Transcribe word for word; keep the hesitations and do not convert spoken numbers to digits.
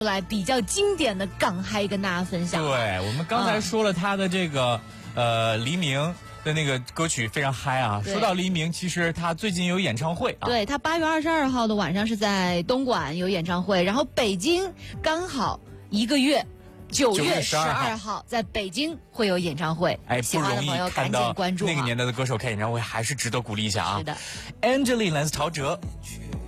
来比较经典的港嗨跟大家分享。 对，我们刚才说了他的这个、嗯、呃黎明的那个歌曲非常嗨啊。说到黎明，其实他最近有演唱会啊。 对，他八月二十二号的晚上是在东莞有演唱会，然后北京刚好一个月。九月十二号在北京会有演唱会， 哎， 喜欢的朋友赶紧关注。 那个年代的歌手开演唱会还是值得鼓励一下啊。 是的 ，Angeline 来自陶喆。